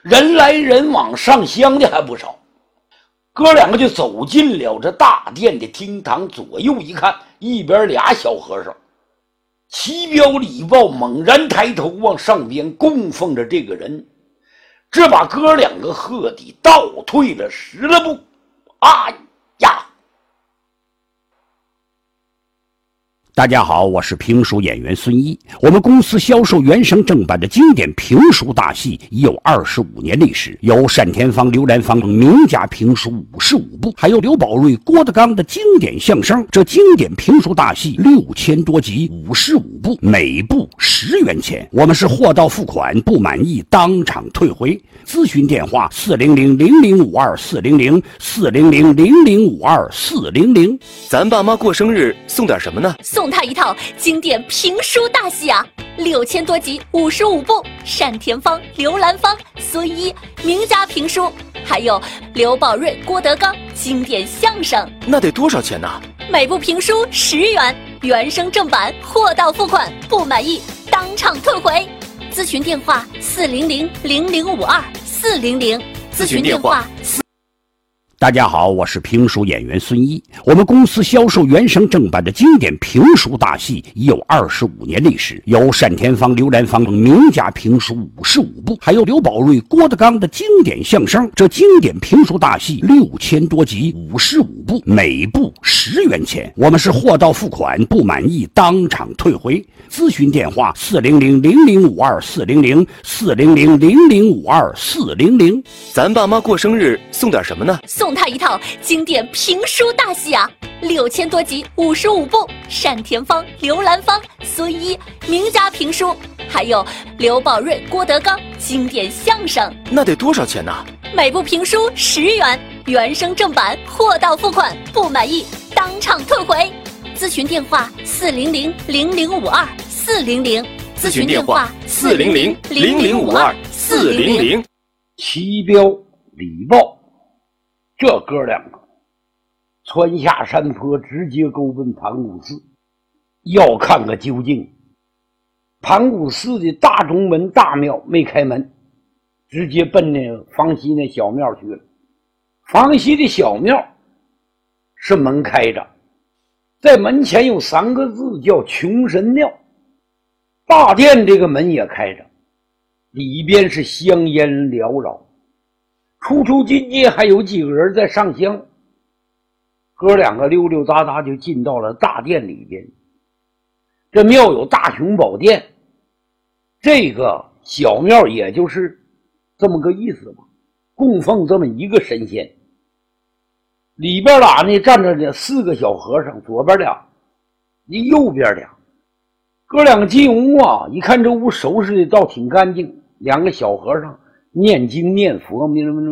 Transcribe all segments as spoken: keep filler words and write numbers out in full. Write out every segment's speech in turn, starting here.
人来人往，上香的还不少。哥两个就走进了这大殿的厅堂，左右一看，一边俩小和尚，齐彪李豹猛然抬头往上边供奉着这个人，这把哥两个喝的倒退了十来步。哎呀！ 大家好，我是评书演员孙一。我们公司销售原声正版的经典评书大戏已有二十五年历史，有单田芳、刘兰芳等名家评书五十五部，还有刘宝瑞、郭德纲的经典相声。这经典评书大戏六千多集，五十五部，每部十元钱。我们是货到付款，不满意当场退回。咨询电话：四零零零零五二四零零四零零零零五二四零零。 咱爸妈过生日送点什么呢？ 送他一套经典评书大戏啊，六千多集，五十五部，单田芳、刘兰芳、孙一名家评书，还有刘宝瑞、郭德纲经典相声。 那得多少钱呢？ 每部评书十元，原声正版，货到付款，不满意当场退回。咨询电话：四零零零零五二四零零。 咨询电话。 大家好，我是评书演员孙一。我们公司销售原声正版的经典评书大戏已有二十五年历史，有单田芳、刘兰芳等名家评书五十五部，还有刘宝瑞、郭德纲的经典相声。这经典评书大戏六千多集，五十五部，每部十元钱。我们是货到付款，不满意当场退回。咨询电话：四零零零零五二四零零四零零零零五二四零零。 咱爸妈过生日送点什么呢？ 送他一套经典评书大戏啊，六千多集，五十五部，单田芳、刘兰芳、孙一名家评书，还有刘宝瑞、郭德纲经典相声。 那得多少钱呢？ 每部评书十元，原声正版，货到付款，不满意当场退回。咨询电话：四零零零零五二四零零。 咨询电话：四零零零零五二四零零。 齐彪李豹这哥两个窜下山坡，直接勾奔盘古寺，要看个究竟。盘古寺的大钟门大庙没开门，直接奔那个房西那小庙去了。房西的小庙是门开着，在门前有三个字叫穷神庙。大殿这个门也开着，里边是香烟缭绕，出出进进还有几个人在上香。哥两个溜溜达达就进到了大殿里边。这庙有大雄宝殿，这个小庙也就是这么个意思吧，供奉这么一个神仙。里边俩呢站着呢四个小和尚，左边俩，右边俩。哥两个进屋啊，一看这屋收拾的倒挺干净，两个小和尚念经念佛，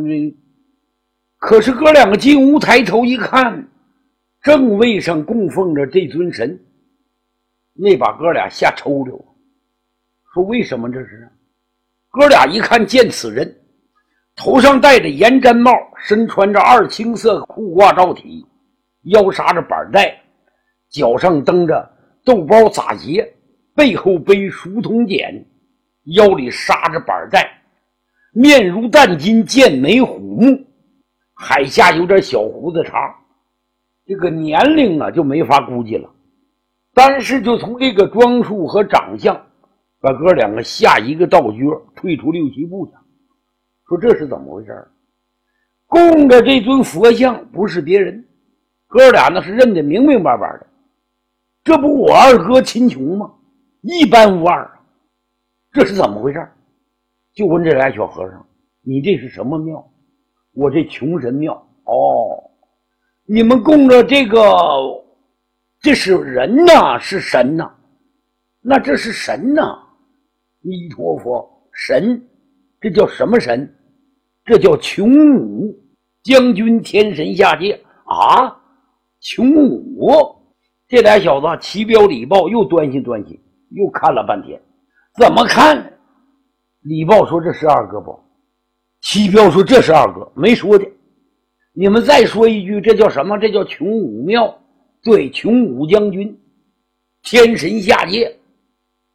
可是哥两个进屋抬头一看，正位上供奉着这尊神，那把哥俩吓抽溜，说为什么这是？哥俩一看见此人，头上戴着盐毡帽，身穿着二青色裤褂罩体，腰扎着板带，脚上蹬着豆包杂鞋，背后背书童锏，腰里扎着板带，面如淡金，剑眉虎目，海下有点小胡子茬。这个年龄啊就没法估计了，但是就从这个装束和长相，把哥两个下一个道诀，退出六七步去。说这是怎么回事？供着这尊佛像不是别人，哥俩那是认得明明白白的，这不我二哥秦琼吗？一般无二啊！这是怎么回事？就问这俩小和尚：“你这是什么庙？”我这穷神庙。哦，你们供着这个，这是人呐，是神呐？那这是神呐！弥陀佛，神，这叫什么神？这叫穷武将军，天神下界啊！穷武，这俩小子齐彪李豹又端详端详，又看了半天，怎么看？李豹说这是二哥不？齐彪说这是二哥，没说的。你们再说一句，这叫什么？这叫穷武庙。对，穷武将军，天神下界。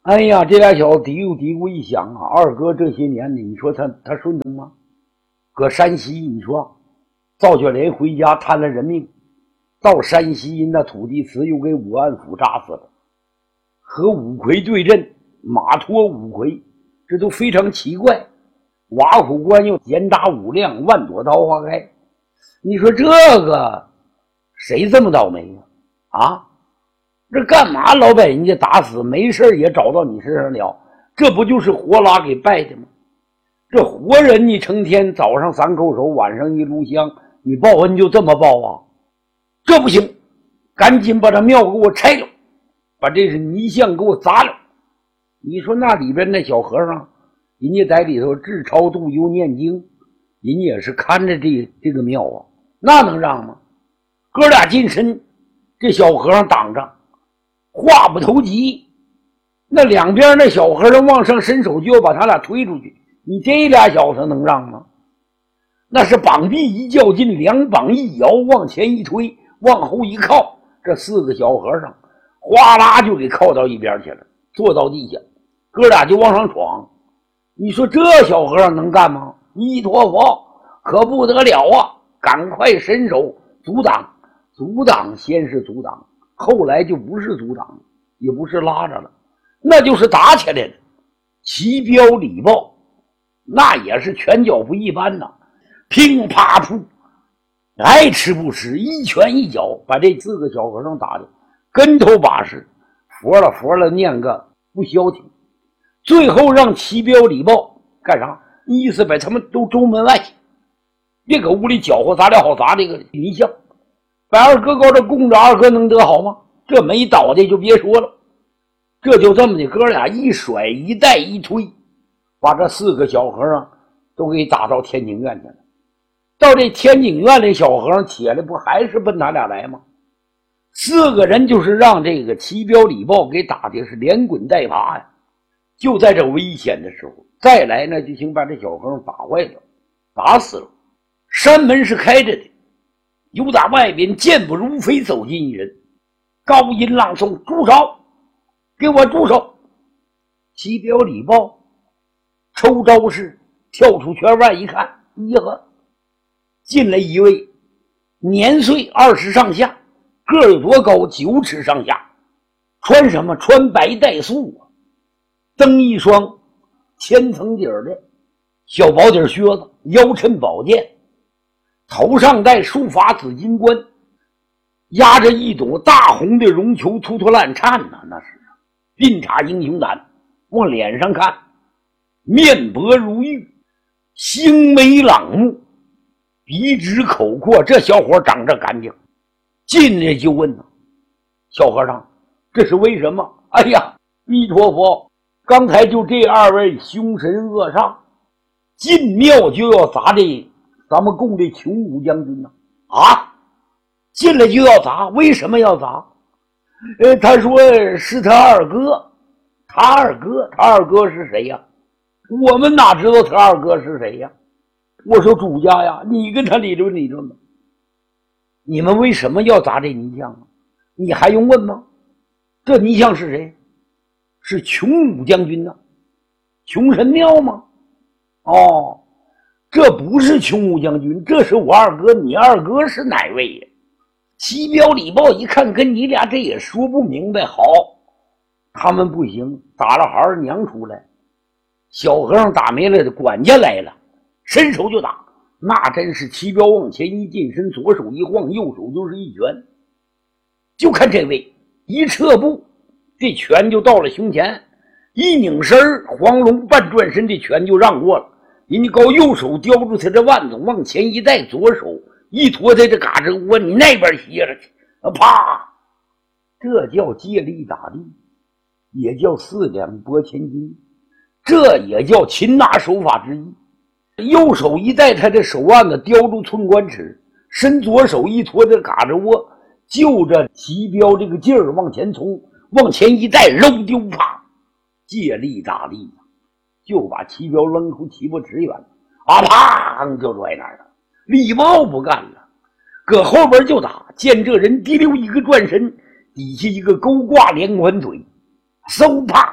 哎呀，这俩小子嘀咕嘀咕一想啊，二哥这些年的，你说他他顺当吗？搁山西，你说赵雪莲回家摊了人命，到山西那土地祠又给武安府炸死了，和五魁对阵，马脱五魁，这都非常奇怪。瓦虎关又严打五亮，万朵桃花开。你说这个谁这么倒霉呀？啊，这干嘛老把人家打死，没事也找到你身上了？这不就是活拉给拜的吗？这活人你成天早上三叩首，晚上一炷香，你报恩就这么报啊？这不行，赶紧把这庙给我拆了，把这是泥像给我砸了。你说那里边那小和尚，人家在里头治超度又念经，人家也是看着这这个庙啊，那能让吗？哥俩近身，这小和尚挡着，话不投机，那两边那小和尚往上伸手就要把他俩推出去，你这俩小子能让吗？那是膀臂一较劲，两膀一摇，往前一推，往后一靠，这四个小和尚哗啦就给靠到一边去了，坐到地下，哥俩就往上闯。你说这小和尚能干吗？弥陀佛，可不得了啊！赶快伸手阻挡，阻挡先是阻挡，后来就不是阻挡，也不是拉着了，那就是打起来了。齐彪李豹那也是拳脚不一般呐，乒啪噗，爱吃不吃，一拳一脚把这四个小和尚打的跟头把式，佛了佛了念个不消停。最后让齐彪李豹干啥？意思把他们都周门外去，别搁屋里搅和，咱俩好砸这个泥像。把二哥高这供着，二哥能得好吗？这没倒的就别说了。这就这么的，哥俩一甩一带一推，把这四个小和尚都给打到天井院去了。到这天井院里，小和尚起来不还是奔他俩来吗？四个人就是让这个齐彪李豹给打的是连滚带爬呀。就在这危险的时候，再来呢就行把这小和尚打坏了，打死了。山门是开着的，由打外边健步如飞走进一人，高音朗诵：住手，给我住手！齐彪李豹抽招式跳出圈外一看，咦呵，进来一位年岁二十上下，个儿有多高？九尺上下，穿什么？穿白带素啊，蹬一双千层底儿的小薄底靴子，腰抻宝剑，头上戴束发紫金冠，压着一朵大红的绒球，突突烂颤呐，那是鬓插英雄胆。往脸上看，面薄如玉，星眉朗目，鼻直口阔，这小伙长着干净。进来就问呢，小和尚，这是为什么？哎呀，弥陀佛，刚才就这二位凶神恶煞，进庙就要砸这咱们供这穷武将军呢。啊，进来就要砸，为什么要砸？呃，他说是他二哥。他二哥，他二哥是谁呀？我们哪知道他二哥是谁呀？我说主家呀，你跟他理论理论吧。你们为什么要砸这泥像啊？你还用问吗？这泥像是谁？是穷武将军呢。穷神庙吗？哦，这不是穷武将军，这是我二哥。你二哥是哪位呀？齐彪李豹一看跟你俩这也说不明白，好，他们不行，打了孩儿娘出来，小和尚打没了的，管家来了，伸手就打。那真是齐彪往前一近身，左手一晃，右手就是一拳。就看这位一撤步，这拳就到了胸前，一拧身黄龙半转身，这拳就让过了。人家高右手叼住他这腕子，往前一带，左手一拖他这嘎吱窝，你那边歇着去，啪！这叫借力打力，也叫四两拨千斤，这也叫擒拿手法之一。右手一带他的手腕子叼住寸关尺，伸左手一拖这嘎吱窝，就着齐彪这个劲儿往前冲，往前一带，扔丢啪，借力打力，就把齐彪扔出齐伯尺远，啊啪就拽那儿了。李豹不干了，搁后边就打，见这人滴溜一个转身，底下一个勾挂连环腿，嗖啪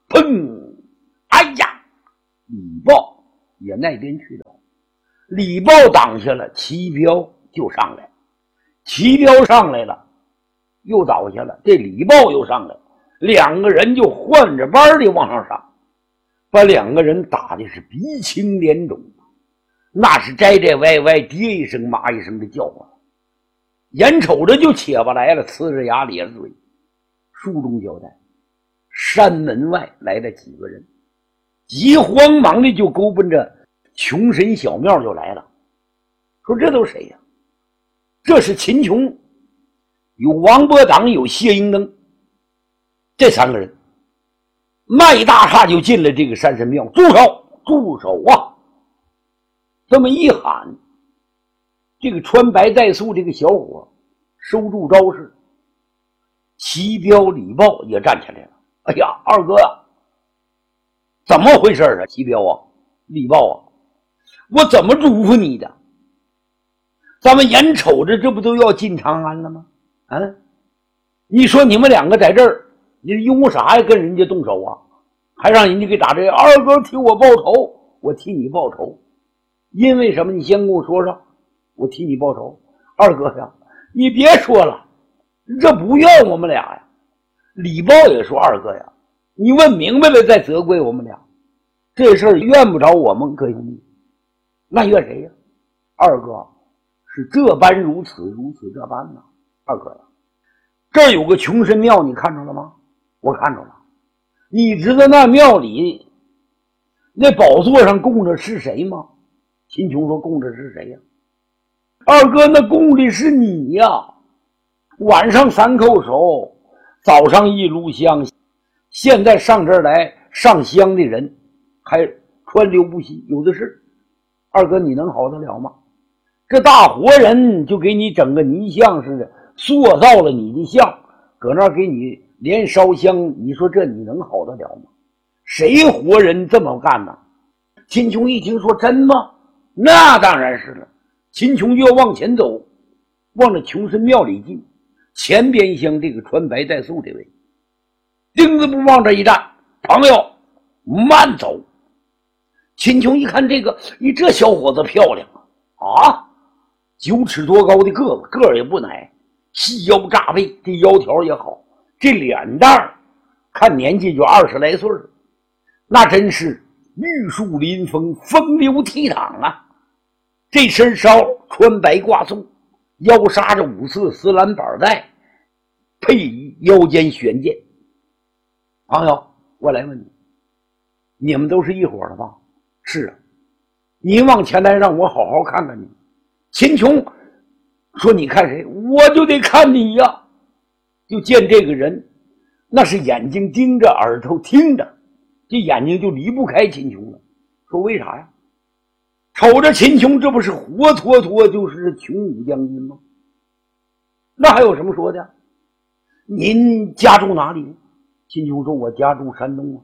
砰！哎呀，李豹也那边去了。李豹挡下了，齐彪就上来，齐彪上来了，又倒下了，这李豹又上来，两个人就换着班的往上上，把两个人打的是鼻青脸肿，那是摘摘歪歪，爹一声妈一声的叫唤，眼瞅着就且巴来了，呲着牙咧着嘴。书中交代，山门外来了几个人，急慌忙的就勾奔着穷神小庙就来了，说这都谁呀？这是秦琼，有王伯党，有谢英登，这三个人迈大踏就进了这个山神庙。住手，住手啊！这么一喊，这个穿白带素这个小伙收住招式，齐彪李豹也站起来了。哎呀，二哥怎么回事啊？齐彪啊，李豹啊，我怎么嘱咐你的？咱们眼瞅着这不都要进长安了吗？啊，你说你们两个在这儿，你用啥呀？跟人家动手啊？还让人家给打这样？二哥替我报仇，我替你报仇。因为什么？你先跟我说说，我替你报仇。二哥呀，你别说了，这不怨我们俩呀。李豹也说，二哥呀，你问明白了再责怪我们俩，这事儿怨不着我们哥兄弟，那怨谁呀？二哥是这般如此，如此这般呢。二哥呀，这儿有个穷神庙，你看着了吗？我看着了。你知道那庙里那宝座上供着是谁吗？秦琼说，供着是谁呀？二哥，那供的是你呀。晚上三叩首，早上一炉香，现在上这儿来上香的人还川流不息，有的是。二哥，你能好得了吗？这大活人就给你整个泥像似的，塑造了你的像，搁那儿给你连烧香，你说这你能好得了吗？谁活人这么干呢？秦琼一听说，真吗？那当然是了。秦琼就要往前走，往这穷神庙里进，前边厢这个穿白带素这位钉子步往这一站，朋友慢走。秦琼一看这个，你这小伙子漂亮啊！啊，九尺多高的个子，个儿也不矮，细腰炸背，这腰条也好，这脸蛋看年纪就二十来岁，那真是玉树临风，风流倜傥啊！这身烧穿白挂素，腰杀着五色丝蓝板带，配以腰间悬剑。朋友，我来问你，你们都是一伙的吧？是啊，您往前来，让我好好看看你。秦琼说，你看谁？我就得看你呀。就见这个人，那是眼睛盯着，耳朵听着，这眼睛就离不开秦琼了。说为啥呀？瞅着秦琼，这不是活脱脱就是穷武将军吗？那还有什么说的？您家住哪里？秦琼说，我家住山东啊，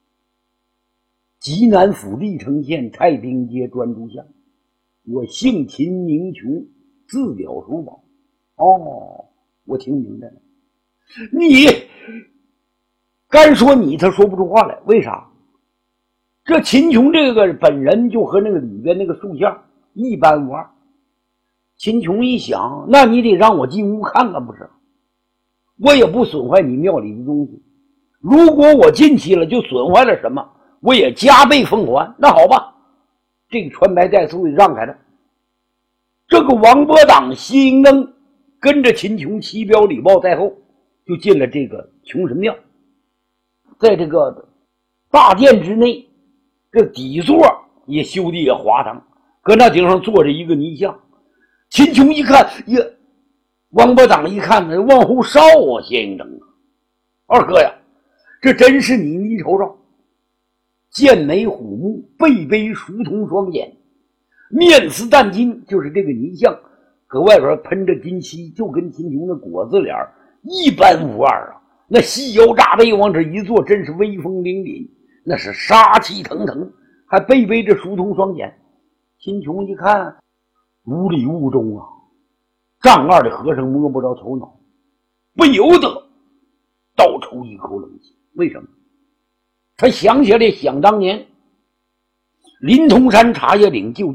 济南府历城县太平街专诸巷，我姓秦名琼，字表叔宝。哦，我听明白了。你干说你，他说不出话来，为啥？这秦琼这个本人就和那个里边那个塑像一般无二。秦琼一想，那你得让我进屋看看不是？我也不损坏你庙里的东西，如果我进去了就损坏了什么，我也加倍奉还。那好吧，这个穿白带素的让开了。这个王伯党谢英登跟着秦琼齐彪李豹在后，就进了这个穷神庙。在这个大殿之内，这底座也修的也华堂，搁那顶上坐着一个泥像。秦琼一看，呀，王伯党一看，往后少啊，谢英登啊，二哥呀，这真是你，你瞅瞅，剑眉虎目，背背熟瞳双眼，面似淡金，就是这个泥像，搁外边喷着金漆，就跟秦琼的果子脸一般无二啊。那细腰炸背往这一坐，真是威风凛凛，那是杀气腾腾，还背背着熟瞳双眼。秦琼一看，雾里雾中啊，丈二的和尚摸不着头脑，不由得倒抽一口冷气。为什么？ 他想起来想当年林通山茶叶岭就